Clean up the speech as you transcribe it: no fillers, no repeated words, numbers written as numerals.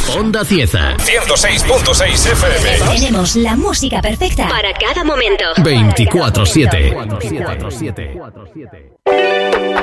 Onda Cieza. 106.6 FM. Tenemos la música perfecta para cada momento. 24/7.